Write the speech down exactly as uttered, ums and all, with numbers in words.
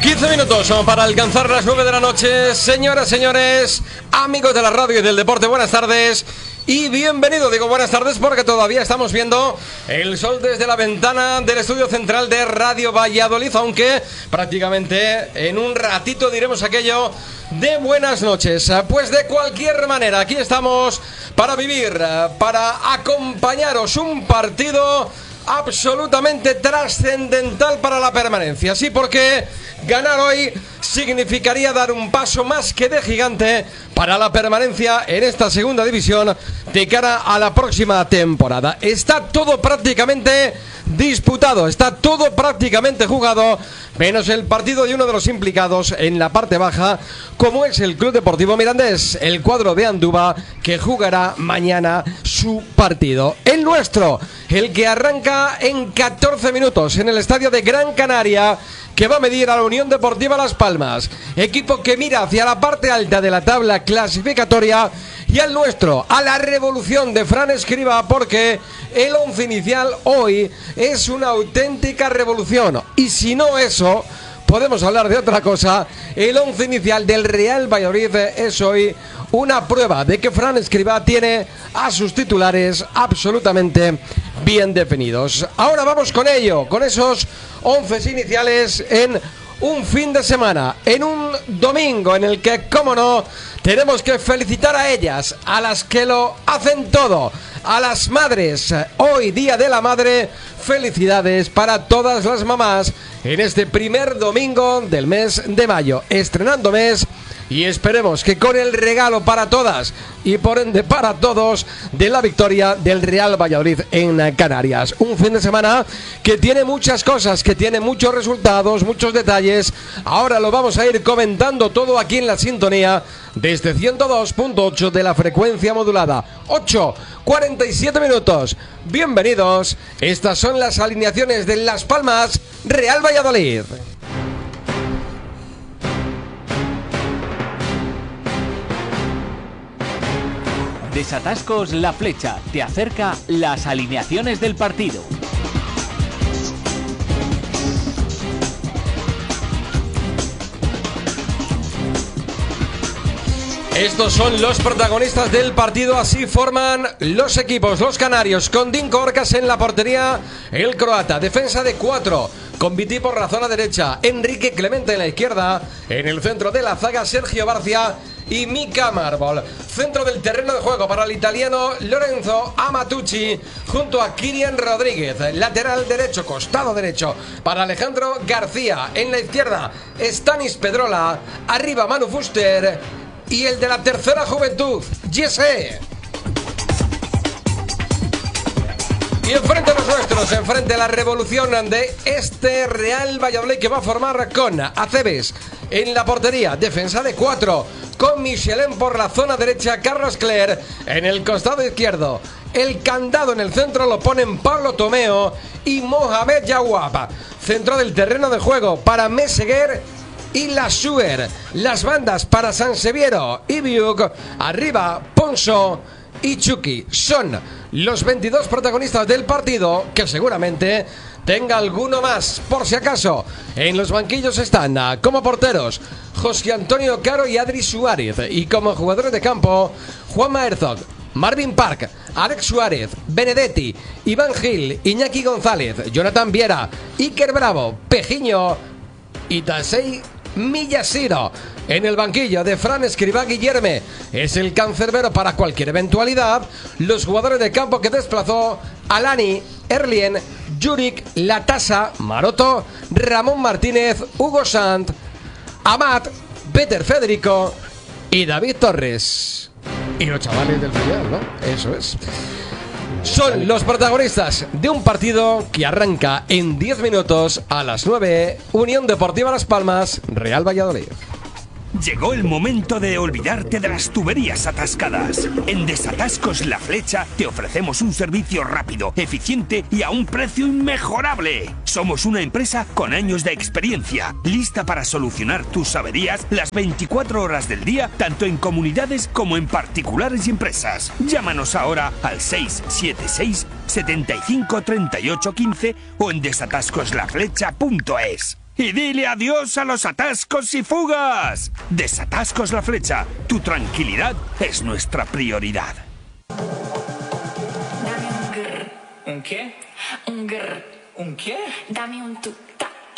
quince minutos para alcanzar las nueve de la noche. Señoras, señores, amigos de la radio y del deporte, buenas tardes y bienvenido. Digo buenas tardes porque todavía estamos viendo el sol desde la ventana del estudio central de Radio Valladolid, aunque prácticamente en un ratito diremos aquello de buenas noches. Pues de cualquier manera, aquí estamos para vivir, para acompañaros un partido absolutamente trascendental para la permanencia. Sí, porque ganar hoy significaría dar un paso más que de gigante para la permanencia en esta segunda división de cara a la próxima temporada. Está todo prácticamente disputado, está todo prácticamente jugado, menos el partido de uno de los implicados en la parte baja, como es el Club Deportivo Mirandés, el cuadro de Anduba, que jugará mañana su partido. El nuestro, el que arranca en catorce minutos en el estadio de Gran Canaria, que va a medir a la Unión Deportiva Las Palmas, equipo que mira hacia la parte alta de la tabla clasificatoria, y al nuestro, a la revolución de Fran Escribá, porque el once inicial hoy es una auténtica revolución, y si no eso, podemos hablar de otra cosa. El once inicial del Real Valladolid es hoy una prueba de que Fran Escribá tiene a sus titulares absolutamente bien definidos. Ahora vamos con ello, con esos once iniciales en un fin de semana, en un domingo en el que, cómo no, tenemos que felicitar a ellas, a las que lo hacen todo, a las madres. Hoy, Día de la Madre, felicidades para todas las mamás en este primer domingo del mes de mayo, estrenando mes. Y esperemos que con el regalo para todas y por ende para todos de la victoria del Real Valladolid en Canarias. Un fin de semana que tiene muchas cosas, que tiene muchos resultados, muchos detalles. Ahora lo vamos a ir comentando todo aquí en la sintonía desde ciento dos punto ocho de la frecuencia modulada. ocho cuarenta y siete minutos. Bienvenidos. Estas son las alineaciones de Las Palmas, Real Valladolid. Desatascos La Flecha te acerca las alineaciones del partido. Estos son los protagonistas del partido, así forman los equipos. Los canarios con Dinko Orcas en la portería, el croata, defensa de cuatro, con Viti por la zona derecha, Enrique Clemente en la izquierda, en el centro de la zaga Sergio Barcia y Mika Marvel. Centro del terreno de juego para el italiano Lorenzo Amatucci junto a Kirian Rodríguez. Lateral derecho, costado derecho para Alejandro García. En la izquierda Stanis Pedrola, arriba Manu Fuster y el de la tercera juventud, Jesse. Y enfrente a los nuestros, enfrente a la revolución de este Real Valladolid, que va a formar con Aceves en la portería, defensa de cuatro, con Michelin por la zona derecha, Carlos Cler en el costado izquierdo. El candado en el centro lo ponen Pablo Tomeo y Mohamed Jawab. Centro del terreno de juego para Meseguer y Lassuer. Las bandas para Sanseviero y Biuk. Arriba Ponso y Chucky. Son los veintidós protagonistas del partido, que seguramente tenga alguno más, por si acaso. En los banquillos están como porteros José Antonio Caro y Adri Suárez, y como jugadores de campo Juanma Herzog, Marvin Park, Alex Suárez, Benedetti, Iván Gil, Iñaki González, Jonathan Viera, Iker Bravo, Pejiño y Tasei Miyashiro. En el banquillo de Fran Escribá, Guillerme es el cancerbero para cualquier eventualidad. Los jugadores de campo que desplazó: Alani, Erlien, Jurik, Latasa, Maroto, Ramón Martínez, Hugo Sant, Amat, Peter Federico y David Torres. Y los chavales del filial, ¿no? Eso es. Son los protagonistas de un partido que arranca en diez minutos a las nueve. Unión Deportiva Las Palmas, Real Valladolid. Llegó el momento de olvidarte de las tuberías atascadas. En Desatascos La Flecha te ofrecemos un servicio rápido, eficiente y a un precio inmejorable. Somos una empresa con años de experiencia, lista para solucionar tus averías las veinticuatro horas del día, tanto en comunidades como en particulares y empresas. Llámanos ahora al seis siete seis, setenta y cinco, treinta y ocho, quince o en desatascos la flecha punto es. Y dile adiós a los atascos y fugas. Desatascos La Flecha. Tu tranquilidad es nuestra prioridad. Dame un grr. ¿Un qué? Un grr. ¿Un qué? Dame un tuk